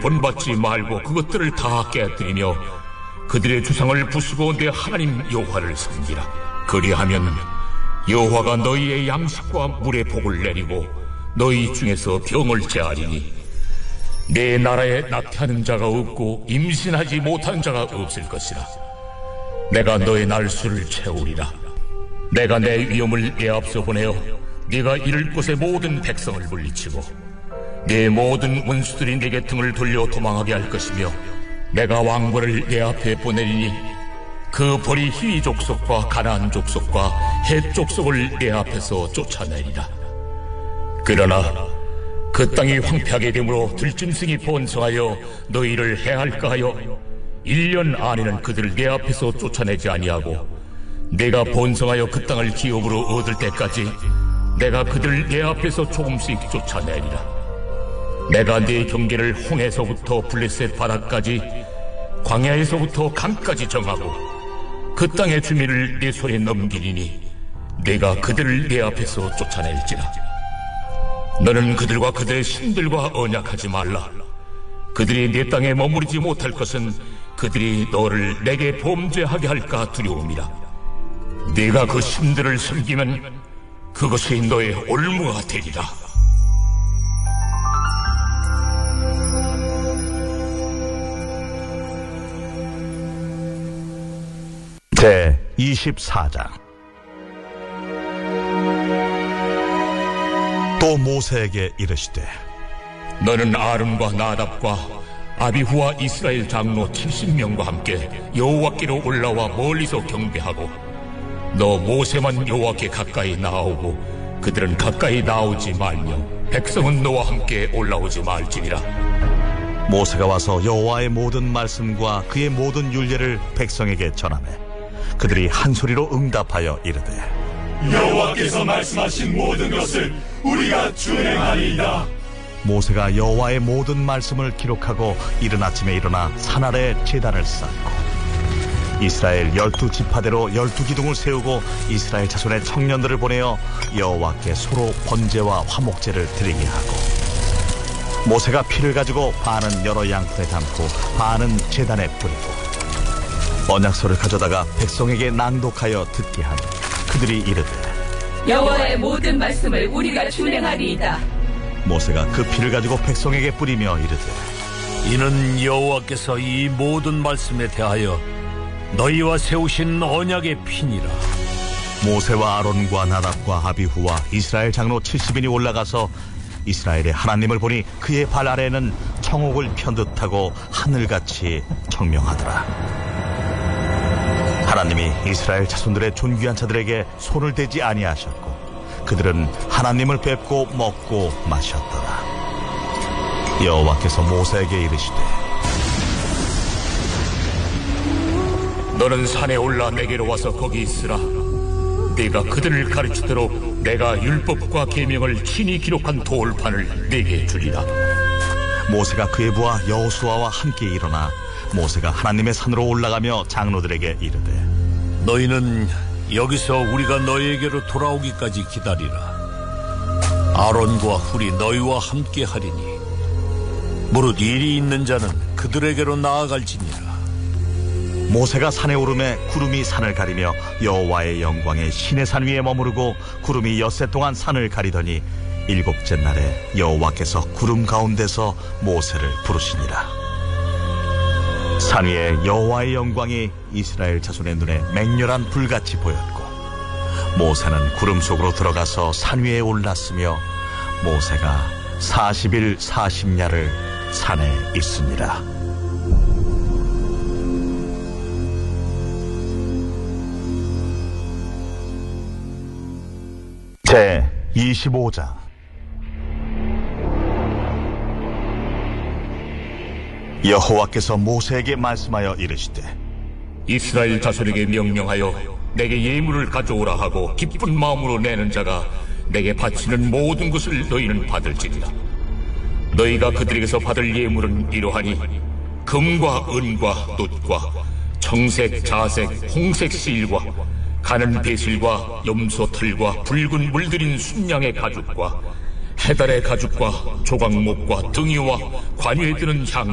본받지 말고 그것들을 다 깨뜨리며 그들의 주상을 부수고 내 하나님 여호와를 섬기라. 그리하면 여호와가 너희의 양식과 물의 복을 내리고 너희 중에서 병을 제하리니 내 나라에 낙태하는 자가 없고 임신하지 못하는 자가 없을 것이라. 내가 너의 날수를 채우리라. 내가 내 위엄을 내 앞서 보내어 네가 이를 곳의 모든 백성을 물리치고 네 모든 원수들이 네게 등을 돌려 도망하게 할 것이며 내가 왕벌을 내 앞에 보내리니 그 벌이 히위 족속과 가나안 족속과 헷 족속을 내 앞에서 쫓아내리라. 그러나 그 땅이 황폐하게 되므로 들짐승이 번성하여 너희를 해할까 하여 1년 안에는 그들을 내 앞에서 쫓아내지 아니하고 내가 번성하여 그 땅을 기업으로 얻을 때까지 내가 그들을 내 앞에서 조금씩 쫓아내리라. 내가 네 경계를 홍해서부터 블레셋 바다까지 광야에서부터 강까지 정하고 그 땅의 주민을 네 손에 넘기리니 내가 그들을 내 앞에서 쫓아낼지라. 너는 그들과 그들의 신들과 언약하지 말라. 그들이 내 땅에 머무르지 못할 것은 그들이 너를 내게 범죄하게 할까 두려움이라. 네가 그 신들을 섬기면 그것이 너의 올무가 되리라. 제 24장. 또 모세에게 이르시되 너는 아론과 나답과 아비후와 이스라엘 장로 70명과 함께 여호와께로 올라와 멀리서 경배하고 너 모세만 여호와께 가까이 나아오고 그들은 가까이 나오지 말며 백성은 너와 함께 올라오지 말지니라. 모세가 와서 여호와의 모든 말씀과 그의 모든 율례를 백성에게 전하매 그들이 한 소리로 응답하여 이르되 여호와께서 말씀하신 모든 것을 우리가 준행하리이다. 모세가 여호와의 모든 말씀을 기록하고 이른 아침에 일어나 산 아래 제단을 쌓고 이스라엘 12지파대로 12기둥을 세우고 이스라엘 자손의 청년들을 보내어 여호와께 서로 번제와 화목제를 드리게 하고 모세가 피를 가지고 반은 여러 양푼에 담고 반은 제단에 뿌리고 언약서를 가져다가 백성에게 낭독하여 듣게 하니 그들이 이르되 여호와의 모든 말씀을 우리가 준행하리이다. 모세가 그 피를 가지고 백성에게 뿌리며 이르되 이는 여호와께서 이 모든 말씀에 대하여 너희와 세우신 언약의 피니라. 모세와 아론과 나답과 아비후와 이스라엘 장로 70인이 올라가서 이스라엘의 하나님을 보니 그의 발 아래는 청옥을 편 듯하고 하늘같이 청명하더라. 하나님이 이스라엘 자손들의 존귀한 자들에게 손을 대지 아니하셨고 그들은 하나님을 뵙고 먹고 마셨더라. 여호와께서 모세에게 이르시되 너는 산에 올라 내게로 와서 거기 있으라. 네가 그들을 가르치도록 내가 율법과 계명을 친히 기록한 돌판을 네게 주리라. 모세가 그의 부하 여호수아와 함께 일어나 모세가 하나님의 산으로 올라가며 장로들에게 이르되 너희는 여기서 우리가 너희에게로 돌아오기까지 기다리라. 아론과 훌이 너희와 함께 하리니 무릇 일이 있는 자는 그들에게로 나아갈지니라. 모세가 산에 오르매 구름이 산을 가리며 여호와의 영광에 시내산 위에 머무르고 구름이 엿새 동안 산을 가리더니 일곱째 날에 여호와께서 구름 가운데서 모세를 부르시니라. 산 위에 여호와의 영광이 이스라엘 자손의 눈에 맹렬한 불같이 보였고 모세는 구름 속으로 들어가서 산 위에 올랐으며 모세가 40일 40야를 산에 있으니라. 제 25장. 여호와께서 모세에게 말씀하여 이르시되 이스라엘 자손에게 명령하여 내게 예물을 가져오라 하고 기쁜 마음으로 내는 자가 내게 바치는 모든 것을 너희는 받을지니라. 너희가 그들에게서 받을 예물은 이러하니 금과 은과 놋과 청색, 자색, 홍색 실과 가는 배실과 염소 털과 붉은 물들인 순양의 가죽과 해달의 가죽과 조각목과 등이와 관유에 드는 향